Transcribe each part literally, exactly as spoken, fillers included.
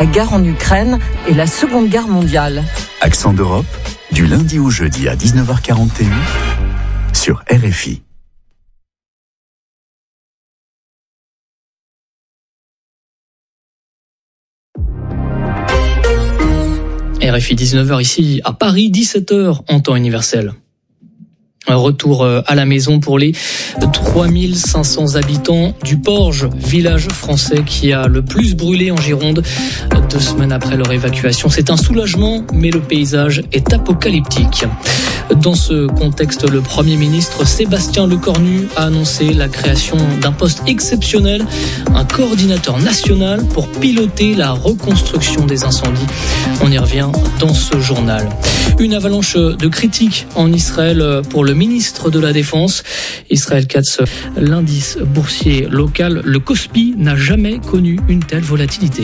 La guerre en Ukraine et la Seconde Guerre mondiale. Accent d'Europe, du lundi au jeudi à dix-neuf heures quarante et un sur R F I. R F I dix-neuf heures ici à Paris, dix-sept heures en temps universel. Un retour à la maison pour les trois mille cinq cents habitants du Porge, village français qui a le plus brûlé en Gironde deux semaines après leur évacuation. C'est un soulagement, mais le paysage est apocalyptique. Dans ce contexte, le Premier ministre Sébastien Lecornu a annoncé la création d'un poste exceptionnel, un coordinateur national pour piloter la reconstruction des incendies. On y revient dans ce journal. Une avalanche de critiques en Israël pour le ministre de la Défense. Israël Katz, l'indice boursier local, le Kospi, n'a jamais connu une telle volatilité.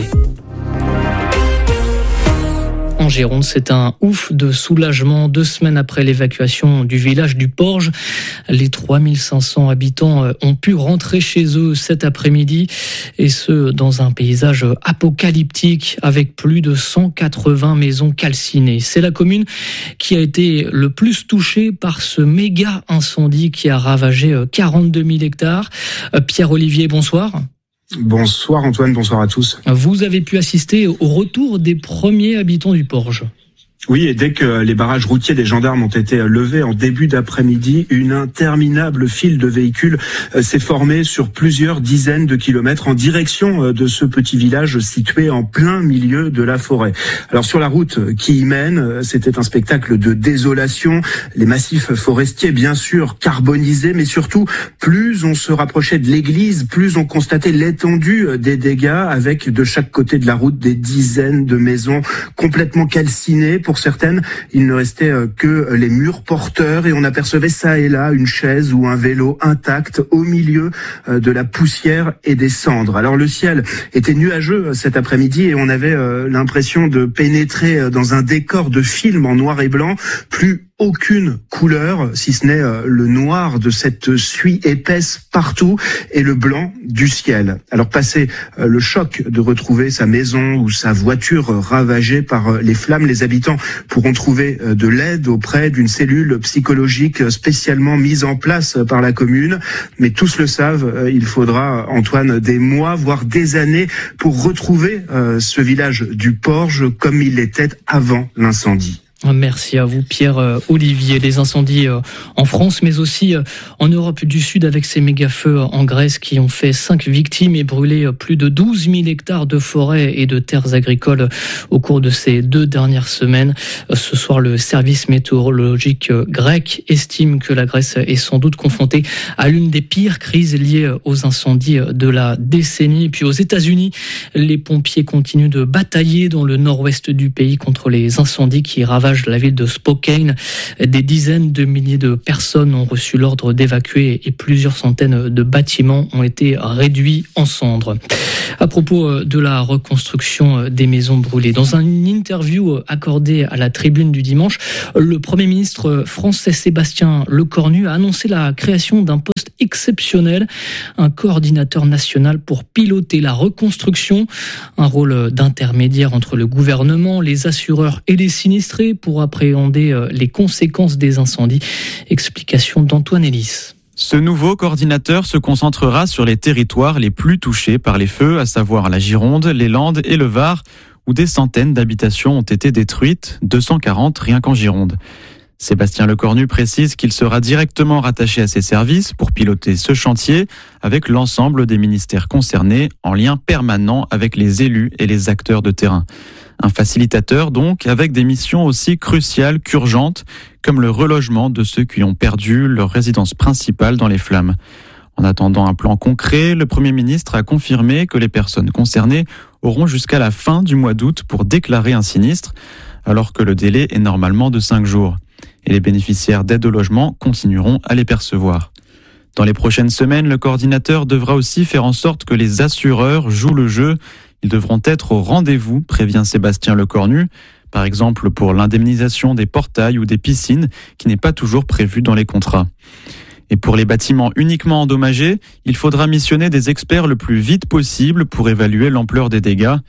En Gironde, c'est un ouf de soulagement. Deux semaines après l'évacuation du village du Porge, les trois mille cinq cents habitants ont pu rentrer chez eux cet après-midi, et ce, dans un paysage apocalyptique avec plus de cent quatre-vingts maisons calcinées. C'est la commune qui a été le plus touchée par ce méga incendie qui a ravagé quarante-deux mille hectares. Pierre-Olivier, bonsoir. Bonsoir Antoine, bonsoir à tous. Vous avez pu assister au retour des premiers habitants du Porge. Oui, et dès que les barrages routiers des gendarmes ont été levés en début d'après-midi, une interminable file de véhicules s'est formée sur plusieurs dizaines de kilomètres en direction de ce petit village situé en plein milieu de la forêt. Alors sur la route qui y mène, c'était un spectacle de désolation. Les massifs forestiers, bien sûr, carbonisés, mais surtout, plus on se rapprochait de l'église, plus on constatait l'étendue des dégâts, avec de chaque côté de la route des dizaines de maisons complètement calcinées. Pour certaines, il ne restait que les murs porteurs et on apercevait ça et là une chaise ou un vélo intact au milieu de la poussière et des cendres. Alors le ciel était nuageux cet après-midi et on avait l'impression de pénétrer dans un décor de film en noir et blanc. Plus aucune couleur, si ce n'est le noir de cette suie épaisse partout et le blanc du ciel. Alors passé le choc de retrouver sa maison ou sa voiture ravagée par les flammes, les habitants pourront trouver de l'aide auprès d'une cellule psychologique spécialement mise en place par la commune. Mais tous le savent, il faudra, Antoine, des mois, voire des années pour retrouver ce village du Porge comme il était avant l'incendie. Merci à vous Pierre-Olivier. Les incendies en France mais aussi en Europe du Sud avec ces méga-feux en Grèce qui ont fait cinq victimes et brûlé plus de douze mille hectares de forêts et de terres agricoles au cours de ces deux dernières semaines. Ce soir, le service météorologique grec estime que la Grèce est sans doute confrontée à l'une des pires crises liées aux incendies de la décennie. Et puis aux États-Unis, les pompiers continuent de batailler dans le nord-ouest du pays contre les incendies qui ravagent la ville de Spokane. Des dizaines de milliers de personnes ont reçu l'ordre d'évacuer et plusieurs centaines de bâtiments ont été réduits en cendres. À propos de la reconstruction des maisons brûlées, dans une interview accordée à la Tribune du dimanche, le Premier ministre français Sébastien Lecornu a annoncé la création d'un poste exceptionnel, un coordinateur national pour piloter la reconstruction, un rôle d'intermédiaire entre le gouvernement, les assureurs et les sinistrés pour appréhender les conséquences des incendies. Explication d'Antoine Ellis. Ce nouveau coordinateur se concentrera sur les territoires les plus touchés par les feux, à savoir la Gironde, les Landes et le Var, où des centaines d'habitations ont été détruites, deux cent quarante rien qu'en Gironde. Sébastien Lecornu précise qu'il sera directement rattaché à ces services pour piloter ce chantier avec l'ensemble des ministères concernés, en lien permanent avec les élus et les acteurs de terrain. Un facilitateur donc, avec des missions aussi cruciales qu'urgentes, comme le relogement de ceux qui ont perdu leur résidence principale dans les flammes. En attendant un plan concret, le Premier ministre a confirmé que les personnes concernées auront jusqu'à la fin du mois d'août pour déclarer un sinistre, alors que le délai est normalement de cinq jours. Et les bénéficiaires d'aide au logement continueront à les percevoir. Dans les prochaines semaines, le coordinateur devra aussi faire en sorte que les assureurs jouent le jeu. Ils devront être au rendez-vous, prévient Sébastien Lecornu, par exemple pour l'indemnisation des portails ou des piscines, qui n'est pas toujours prévue dans les contrats. Et pour les bâtiments uniquement endommagés, il faudra missionner des experts le plus vite possible pour évaluer l'ampleur des dégâts.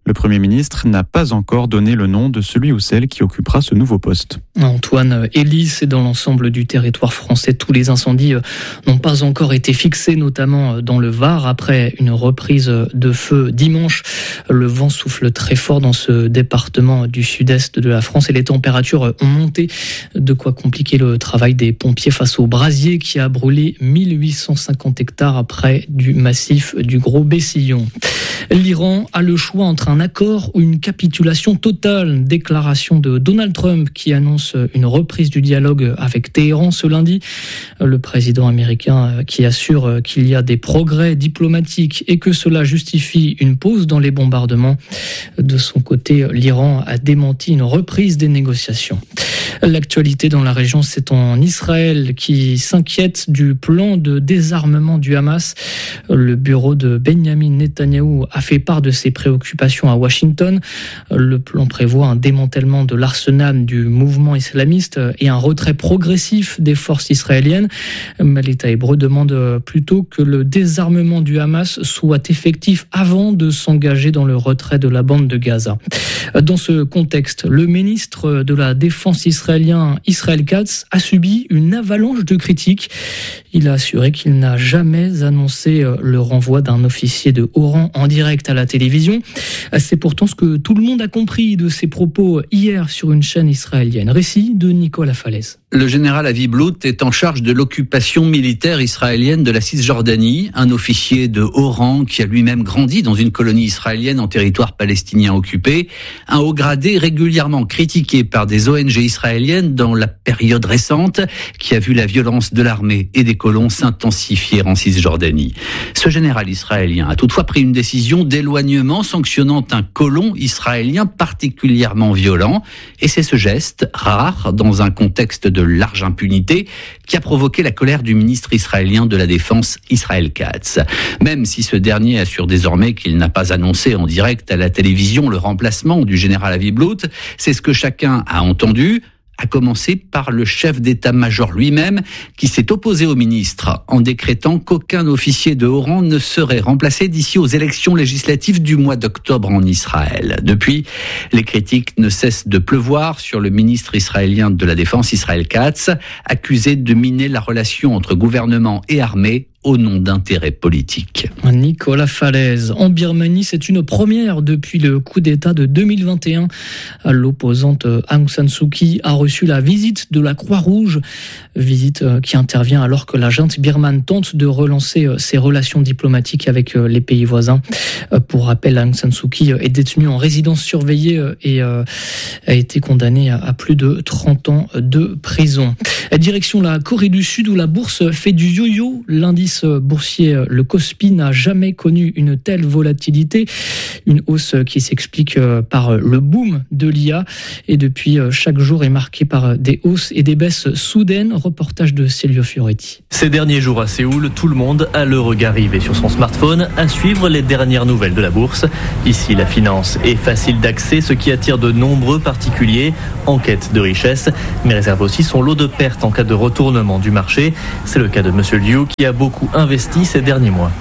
Le Premier ministre n'a pas encore donné le nom de celui ou celle qui occupera ce nouveau poste. Antoine Elis, et dans l'ensemble du territoire français, tous les incendies n'ont pas encore été fixés, notamment dans le Var. Après une reprise de feu dimanche, le vent souffle très fort dans ce département du sud-est de la France et les températures ont monté, de quoi compliquer le travail des pompiers face au brasier qui a brûlé mille huit cent cinquante hectares près du massif du Gros Bessillon. L'Iran a le choix entre un accord ou une capitulation totale. Déclaration de Donald Trump qui annonce une reprise du dialogue avec Téhéran ce lundi. Le président américain qui assure qu'il y a des progrès diplomatiques et que cela justifie une pause dans les bombardements. De son côté, l'Iran a démenti une reprise des négociations. L'actualité dans la région, c'est en Israël qui s'inquiète du plan de désarmement du Hamas. Le bureau de Benjamin Netanyahou a fait part de ses préoccupations à Washington. Le plan prévoit un démantèlement de l'arsenal du mouvement islamiste et un retrait progressif des forces israéliennes. Mais l'État hébreu demande plutôt que le désarmement du Hamas soit effectif avant de s'engager dans le retrait de la bande de Gaza. Dans ce contexte, le ministre de la Défense israélien Israel Katz a subi une avalanche de critiques. Il a assuré qu'il n'a jamais annoncé le renvoi d'un officier de haut rang en direct à la télévision. C'est pourtant ce que tout le monde a compris de ses propos hier sur une chaîne israélienne. Récit de Nicolas Falaise. Le général Avi Blout est en charge de l'occupation militaire israélienne de la Cisjordanie, un officier de haut rang qui a lui-même grandi dans une colonie israélienne en territoire palestinien occupé, un haut gradé régulièrement critiqué par des O N G israéliennes dans la période récente qui a vu la violence de l'armée et des colons s'intensifier en Cisjordanie. Ce général israélien a toutefois pris une décision d'éloignement sanctionnant un colon israélien particulièrement violent, et c'est ce geste, rare dans un contexte de large impunité, qui a provoqué la colère du ministre israélien de la Défense, Israel Katz. Même si ce dernier assure désormais qu'il n'a pas annoncé en direct à la télévision le remplacement du général Avi Blout, c'est ce que chacun a entendu, à commencer par le chef d'état-major lui-même, qui s'est opposé au ministre en décrétant qu'aucun officier de haut rang ne serait remplacé d'ici aux élections législatives du mois d'octobre en Israël. Depuis, les critiques ne cessent de pleuvoir sur le ministre israélien de la Défense, Israel Katz, accusé de miner la relation entre gouvernement et armée au nom d'intérêts politiques. Nicolas Falaise. En Birmanie, c'est une première depuis le coup d'État de deux mille vingt et un. L'opposante Aung San Suu Kyi a reçu la visite de la Croix-Rouge, visite qui intervient alors que la junte birmane tente de relancer ses relations diplomatiques avec les pays voisins. Pour rappel, Aung San Suu Kyi est détenue en résidence surveillée et a été condamnée à plus de trente ans de prison. Direction la Corée du Sud où la bourse fait du yo-yo. L'indice boursier, le Kospi, n'a jamais connu une telle volatilité. Une hausse qui s'explique par le boom de l'I A et depuis chaque jour est marqué par des hausses et des baisses soudaines. Reportage de Célio Fioretti. Ces derniers jours à Séoul, tout le monde a le regard rivé sur son smartphone à suivre les dernières nouvelles de la bourse. Ici, la finance est facile d'accès, ce qui attire de nombreux particuliers en quête de richesse, mais réserve aussi son lot de pertes en cas de retournement du marché. C'est le cas de Monsieur Liu qui a beaucoup investi ces derniers mois.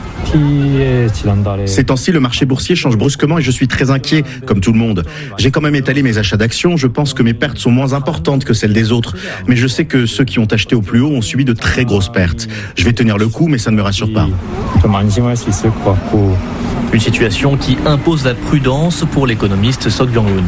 Ces temps-ci, le marché boursier change brusquement et je suis très inquiet, comme tout le monde. J'ai quand même étalé mes achats d'actions, je pense que mes pertes sont moins importantes que celles des autres, mais je sais que ceux qui ont acheté au plus haut ont subi de très grosses pertes. Je vais tenir le coup, mais ça ne me rassure pas. Une situation qui impose la prudence pour l'économiste Sok Byung-hoon.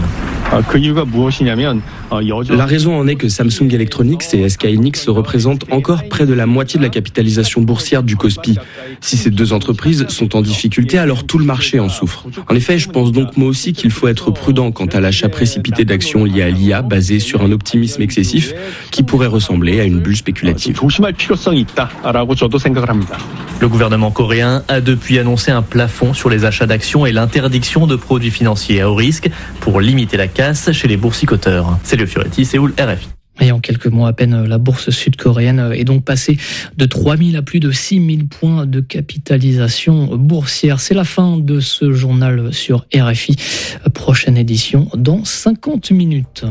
La raison en est que Samsung Electronics et S K Hynix représentent encore près de la moitié de la capitalisation boursière du Kospi. Si ces deux entreprises sont en difficulté, alors tout le marché en souffre. En effet, je pense donc moi aussi qu'il faut être prudent quant à l'achat précipité d'actions liées à l'I A basé sur un optimisme excessif qui pourrait ressembler à une bulle spéculative. Le gouvernement coréen a depuis annoncé un plafond sur les achats d'actions et l'interdiction de produits financiers à haut risque pour limiter la casse chez les boursicoteurs. C'est le Fioretti, Séoul, R F I. Et en quelques mois à peine, la bourse sud-coréenne est donc passée de trois mille à plus de six mille points de capitalisation boursière. C'est la fin de ce journal sur R F I. Prochaine édition dans cinquante minutes.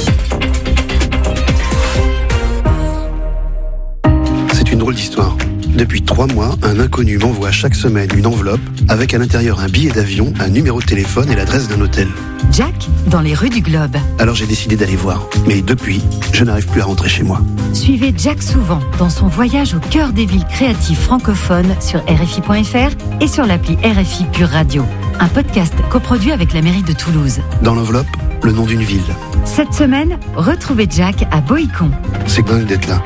C'est une drôle d'histoire. Depuis trois mois, un inconnu m'envoie chaque semaine une enveloppe avec à l'intérieur un billet d'avion, un numéro de téléphone et l'adresse d'un hôtel. Jack, dans les rues du Globe. Alors j'ai décidé d'aller voir. Mais depuis, je n'arrive plus à rentrer chez moi. Suivez Jack souvent dans son voyage au cœur des villes créatives francophones sur R F I point F R et sur l'appli R F I Pure Radio. Un podcast coproduit avec la mairie de Toulouse. Dans l'enveloppe, le nom d'une ville. Cette semaine, retrouvez Jack à Boïcon. C'est dingue d'être là.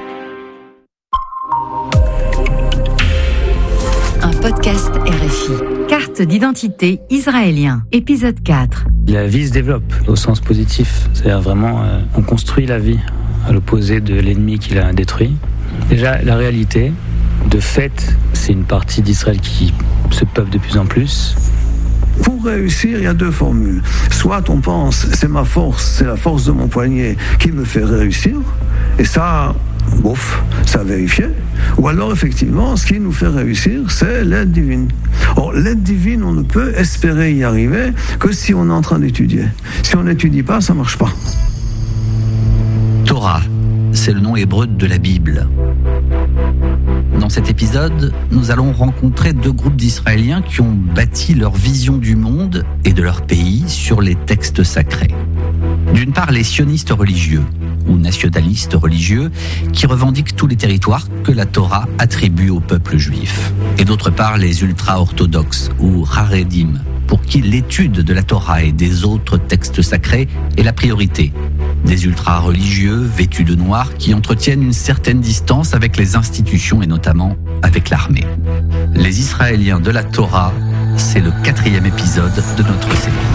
Un podcast R F I. Carte d'identité israélien, épisode quatre. La vie se développe au sens positif. C'est-à-dire vraiment, euh, on construit la vie à l'opposé de l'ennemi qui l'a détruit. Déjà, la réalité, de fait, c'est une partie d'Israël qui se peuple de plus en plus. Pour réussir, il y a deux formules. Soit on pense, c'est ma force, c'est la force de mon poignet qui me fait réussir, et ça, bof, ça a vérifié. Ou alors, effectivement, ce qui nous fait réussir, c'est l'aide divine. Or, l'aide divine, on ne peut espérer y arriver que si on est en train d'étudier. Si on n'étudie pas, ça ne marche pas. Torah, c'est le nom hébreu de la Bible. Dans cet épisode, nous allons rencontrer deux groupes d'Israéliens qui ont bâti leur vision du monde et de leur pays sur les textes sacrés. D'une part, les sionistes religieux, ou nationalistes religieux, qui revendiquent tous les territoires que la Torah attribue au peuple juif. Et d'autre part, les ultra-orthodoxes, ou Haredim, pour qui l'étude de la Torah et des autres textes sacrés est la priorité. Des ultra-religieux vêtus de noir qui entretiennent une certaine distance avec les institutions et notamment avec l'armée. Les Israéliens de la Torah, c'est le quatrième épisode de notre série.